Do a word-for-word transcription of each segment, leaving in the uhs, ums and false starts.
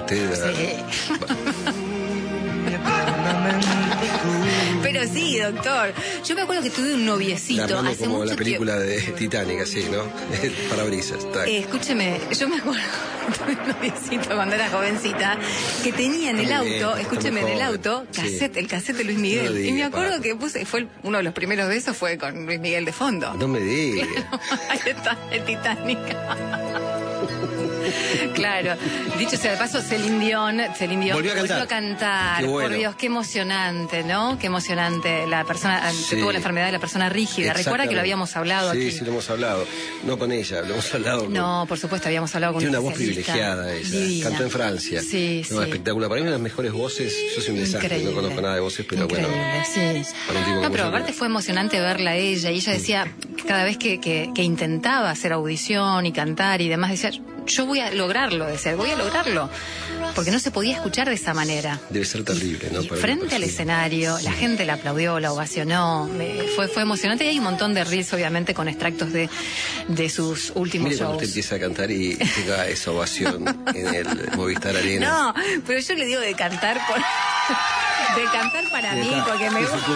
usted... Sí. Pero sí, doctor. Yo me acuerdo que tuve un noviecito la mano hace como mucho la película tiempo. de Titanic, así, ¿no? Parabrisas. Eh, escúcheme, yo me acuerdo tuve un noviecito cuando era jovencita que tenía en el auto, bien, escúcheme, en el auto, cassette, sí. el cassette de Luis Miguel. No diga, y me acuerdo para. que puse, fue uno de los primeros besos fue con Luis Miguel de fondo. No me digas. Claro, ahí está, el Titanic. Claro, dicho sea de paso, Celine Dion, Celine Dion volvió a cantar, volvió a cantar. Qué bueno. Por Dios, qué emocionante, ¿no? Qué emocionante. La persona sí. que tuvo la enfermedad de la persona rígida. Recuerda que lo habíamos hablado sí, aquí. Sí, sí, lo hemos hablado. No con ella, lo hemos hablado con... No, por supuesto, habíamos hablado con Tiene una voz privilegiada ella. Divina. Cantó en Francia. Sí, no, sí. espectacular. Para mí, una de las mejores voces. Yo soy un desastre, Increíble. no conozco nada de voces, pero Increíble, bueno. Sí. Para un tipo no, pero yo, aparte fue emocionante verla a ella. Y ella decía, que cada vez que, que, que intentaba hacer audición y cantar y demás, decía, yo voy a lograrlo, decía, voy a lograrlo. Porque no se podía escuchar de esa manera. Debe ser terrible, ¿no? Y frente al escenario, la gente la aplaudió, la ovacionó, me, fue, fue emocionante. Y hay un montón de reels, obviamente, con extractos de, de sus últimos Mire shows. cuando usted empieza a cantar y llega esa ovación en el Movistar Arena. No, pero yo le digo de cantar por... de cantar para de mí, ta, porque me gusta.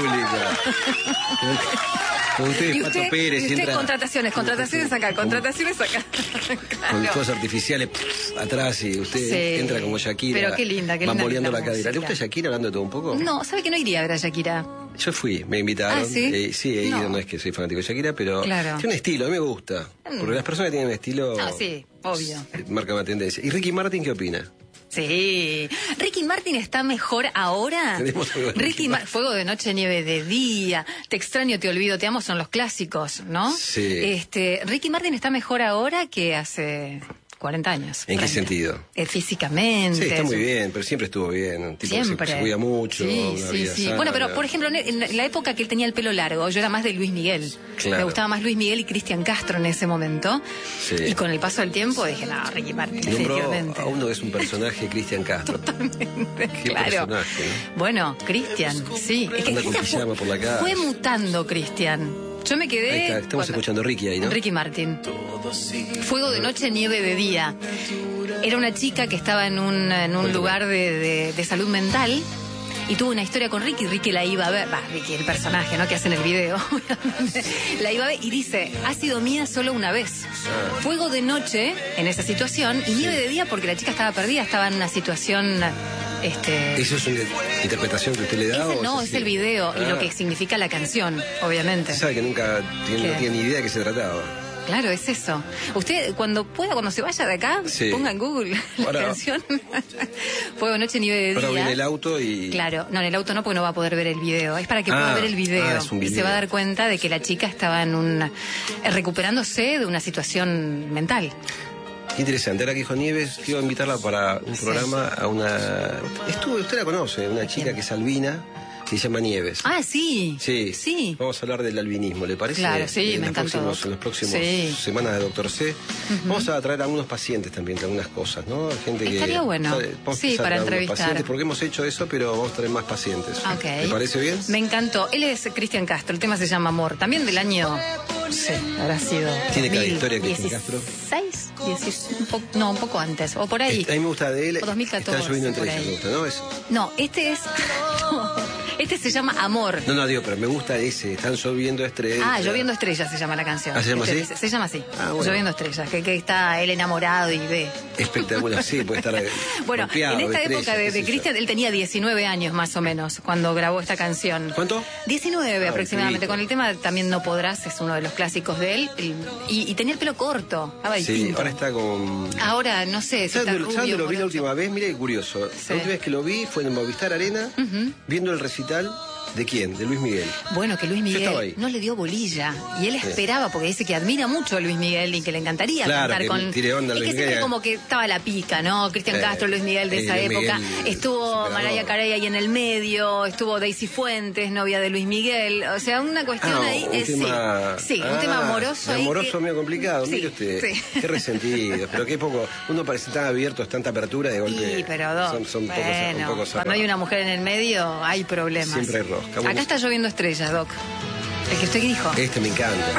Usted, y usted, Pato Pérez, y usted entra... contrataciones, contrataciones acá, contrataciones acá. Claro. Con fuegos artificiales pff, atrás y usted sí. entra como Shakira. Pero qué linda, qué linda. Bamboleando la, la cadera. ¿Le gusta Shakira hablando de todo un poco? No, ¿sabe que no iría a ver a Shakira? Yo fui, me invitaron. ¿Ah, sí? Eh, sí, he ido, no. no es que soy fanático de Shakira, pero claro. tiene un estilo, a mí me gusta. Porque las personas que tienen un estilo... Ah, sí, obvio. Marca una tendencia. ¿Y Ricky Martin qué opina? Sí. ¿Ricky Martin está mejor ahora? Ricky Martin, Fuego de noche, nieve de día, Te extraño, te olvido, te amo, son los clásicos, ¿no? Sí. Este, Ricky Martin está mejor ahora que hace cuarenta años. ¿En qué sentido? Eh, físicamente. Sí, está muy bien, pero siempre estuvo bien. Un tipo siempre. Que se, se cuida mucho. Sí, una sí, vida sí. sana. Bueno, pero por ejemplo, en la época que él tenía el pelo largo, yo era más de Luis Miguel. Claro. Me gustaba más Luis Miguel y Cristian Castro en ese momento. Sí. Y con el paso del tiempo dije, no, Ricky Martin, definitivamente. A uno que es un personaje, Cristian Castro. Totalmente. Qué claro. personaje, ¿no? Bueno, Cristian, sí. Es que Anda con pijama por la calle. Fue mutando Cristian. Yo me quedé... Ahí está, estamos cuando... escuchando a Ricky ahí, ¿no? Ricky Martin. Fuego de noche, nieve de día. Era una chica que estaba en un, en un lugar de, de, de salud mental y tuvo una historia con Ricky. Ricky la iba a ver, va, Ricky, el personaje, ¿no? Que hace en el video. La iba a ver y dice, ha sido mía solo una vez. Ah. Fuego de noche en esa situación y nieve de día porque la chica estaba perdida, estaba en una situación... Este... ¿Eso es una interpretación que usted le da? Ese, o no, es es el video ah. y lo que significa la canción, obviamente. Sabe que nunca tiene, no tiene ni idea de qué se trataba. Claro, es eso. Usted, cuando pueda, cuando se vaya de acá, sí. ponga en Google la ahora, canción. Fuego, noche, nieve de día. Ahora voy en el auto y... Claro, no, en el auto no, porque no va a poder ver el video. Es para que ah, pueda ver el video. Ah, es un video. Y se va a dar cuenta de que la chica estaba en un... recuperándose de una situación mental. Qué interesante. Ahora que dijo Nieves, quiero invitarla para un sí. programa a una... Estuvo, usted la conoce, una chica que es albina, que se llama Nieves. Ah, sí. Sí. Sí. Vamos a hablar del albinismo, ¿le parece? Claro, sí, en me encantó. Próximos, en los próximos sí. semanas de Doctor C. Uh-huh. Vamos a traer a algunos pacientes también, de algunas cosas, ¿no? Gente Estaría que, bueno. Vamos sí, a para entrevistar. Pacientes, porque hemos hecho eso, pero vamos a traer más pacientes. Okay. ¿Le parece bien? Me encantó. Él es Cristian Castro, el tema se llama Amor. También del año... Sí, habrá sido... ¿Tiene cada historia Cristian Castro? ¿dieciséis? dieciséis, un poco, no, un poco antes, o por ahí. A mí me gusta de él. O dos mil catorce. Están lloviendo entre ellas, me gusta, ¿no? Es... No, este es... Este se llama Amor. No, no, digo, pero me gusta ese. Están lloviendo estrellas. Ah, Lloviendo Estrellas se llama la canción. ¿Ah, se llama este así? Dice, se llama así. Ah, bueno. Lloviendo Estrellas, que, que está él enamorado y ve. Espectacular, sí, puede estar. Bueno, en esta de época de, de Cristian, él tenía diecinueve años más o menos cuando grabó esta canción. ¿Cuánto? diecinueve ah, aproximadamente. Con el tema También No Podrás, es uno de los clásicos de él. Y, y tenía el pelo corto. Estaba sí, distinto. ahora está con. Ahora, no sé. Si ¿Sabes está dónde lo vi la ocho. última vez? Mira qué curioso. Sí. La última vez que lo vi fue en Movistar Arena, uh-huh. viendo el recital. ¿De quién? De Luis Miguel. Bueno, que Luis Miguel no le dio bolilla. Y él esperaba, porque dice que admira mucho a Luis Miguel y que le encantaría claro, cantar que con... Tire onda y Luis que siempre Miguel. como que estaba la pica, ¿no? Cristian eh, Castro, Luis Miguel de eh, esa Luis época. Miguel, estuvo Mariah Carey ahí en el medio, estuvo Daisy Fuentes, novia de Luis Miguel. O sea, una cuestión ah, ahí... Un eh, tema... Sí, sí ah, un tema amoroso ahí amoroso que... medio complicado, sí, mire usted. Sí. Qué resentido, pero qué poco... Uno parece tan abierto, tanta apertura de golpe. Sí, pero dos. Son, son bueno, pocos, un poco cuando hay una mujer en el medio, hay problemas. Siempre hay rosca. Bueno, acá está Lloviendo Estrellas, Doc. El que usted dijo. Este me encanta.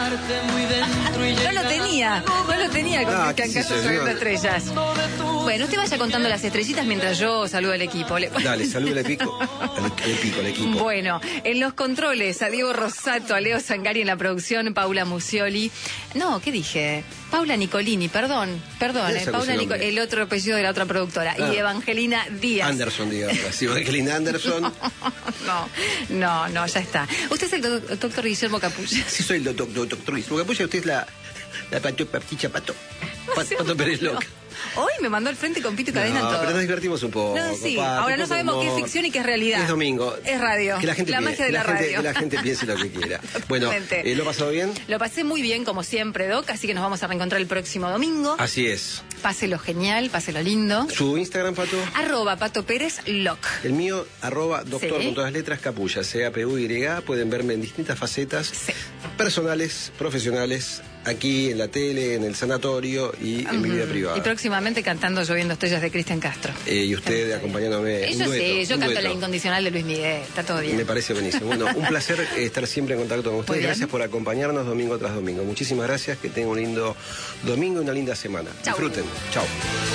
No lo tenía, no lo tenía con Ah, Cristian ¿qué es Castro eso, subiendo señor? estrellas. Bueno, usted vaya contando las estrellitas mientras yo saludo al equipo. Le- Dale, saluda el pico. El, el pico, el equipo. Bueno, en los controles, a Diego Rosato, a Leo Zangari en la producción, Paula Mucioli. No, ¿qué dije? Paula Nicolini, perdón, perdón, ¿Quién eh, sacó Paula ese Nico- nombre? el otro apellido de la otra productora. Ah. Y Evangelina Díaz. Anderson, digamos. Sí, Evangelina Anderson. No, no, no, ya está. Usted es el do- doctor Guillermo Capulla. Sí, soy el doctor, doctor Luis. Porque apoya usted es la, la pato, particha, pato. Pat- Pato Pérez Loca. Hoy me mandó al frente con Pito y Cadena en No, todo. pero nos divertimos un poco. No, sí, Pato, ahora un no poco sabemos qué es humor. ficción y qué es realidad. Es domingo. Es radio. Que la gente La pi- magia de que la gente- radio. Que la gente piense lo que quiera. Bueno, Totalmente. eh, ¿lo ha pasado bien? Lo pasé muy bien, como siempre, Doc, así que nos vamos a reencontrar el próximo domingo. Así es. Páselo genial, páselo lindo. ¿Su Instagram, Pato? Arroba Pato Pérez Loc. El mío, arroba doctor Sí. con todas las letras, Capulla, C A P U Y. Pueden verme en distintas facetas Sí. personales, profesionales, aquí en la tele, en el sanatorio y en mi vida privada. Y próximamente cantando Lloviendo Estrellas de Cristian Castro. Eh, y usted acompañándome. Eso un dueto, sí, yo un canto dueto. La Incondicional de Luis Miguel, está todo bien. Me parece buenísimo. Bueno, un placer eh, estar siempre en contacto con ustedes. bien. Gracias por acompañarnos domingo tras domingo. Muchísimas gracias, que tengan un lindo domingo y una linda semana. Chau. Disfruten. Chao.